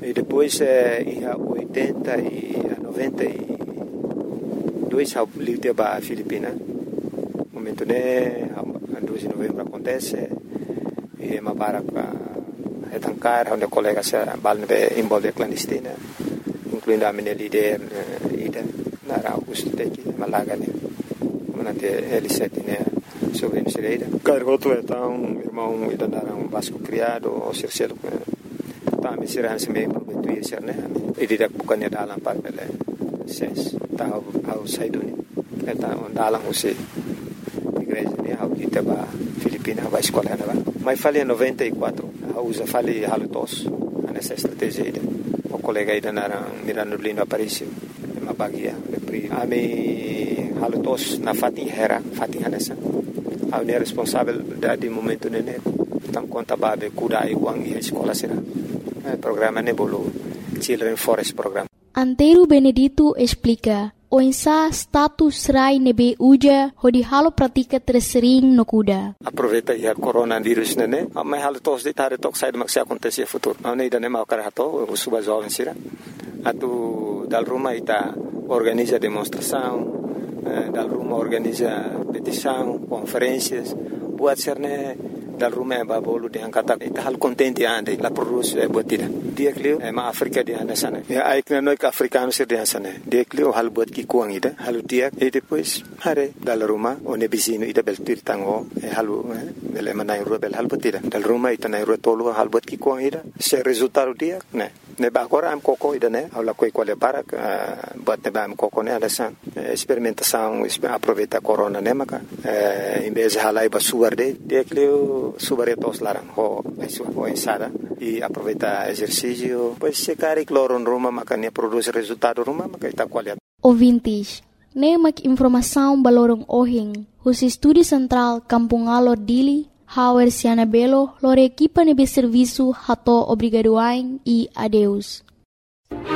E depois, em 80 e 92, eu livre para a Filipina. No momento, 2 de novembro acontece, e uma barra retancar, onde colegas balne envolve clandestina, incluindo a minha líder, Ida, na Augusto Teki, Malaga, manante L7, sobre a Ida. Cargoto então, irmão, Ida era Vasco criado, o Circelo, também será se meio prometuir, e Ida bukannya dalam para ele, ses, tahu saiduni, então dalam você. Igreja, ao dita ba Filipina, vai escola na ba. Mas falei em 94, usa falei halutos, nessa estratégia aí. O colega aí na Miranda Lindo apareceu, uma bagia, ami halutos na Fatin Hanessa. A unidade responsável de momento nene, então conta babe kuda e uang e escola será. Programa nebolo, Children Forest Program. Antero Benedito explica. O insa status rai nebe uja hodi halo pratika tersering no kuda. Aproveita ya coronavírus nene, mas halo tos de tare tok sai maksi acontecer futuro. Não ida nem mau karato, o suba jovem sira. Atu dal Roma ita organiza demonstração, dal Roma organiza petição, conferências, buat serne dal Roma ba bolu de angkata ita hal contente ande la produce buatida. Dia klio ma Afrika di anda sana. Ya ai kna noi africano sir di sana. Dia klio hal buat ki kuang ida, halu dia e depois hare dal Roma one bisino ida bel tirtango halu bele manai rubel hal buatida. Dal Roma ita nai rotolo hal buat ki kuang ida. Se resultado dia ne ba agora am coco ida ne ala coi quale para buat ne ba am coco ne ala san experimentação aproveita corona ne maka em vez halai ba suarde dia klio subaretos larang ho ensada e aproveita exercício pois se cari cloro em Roma makanya produz resultado Roma maka ita qualidade. Ouvintes, nemak informação balorong ohing, os estúdio central Kampung Alor Dili, Hauer Siana Belo, lore equipa nebe serviço hato obrigadoain e adeus.